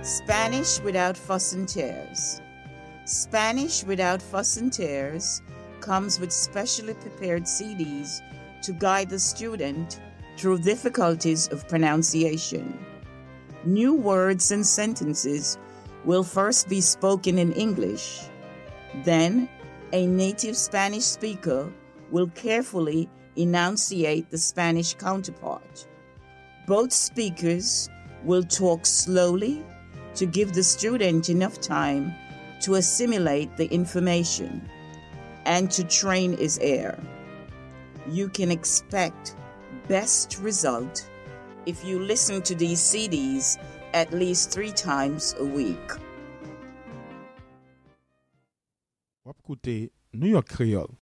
Spanish without fuss and tears. Spanish without fuss and tears comes with specially prepared CDs to guide the student through difficulties of pronunciation. New words and sentences will first be spoken in English. Then, a native Spanish speaker will carefully enunciate the Spanish counterpart. Both speakers will talk slowly to give the student enough time to assimilate the information and to train his ear. You can expect best result if you listen to these CDs at least 3 times a week. Wap koute New York Creole.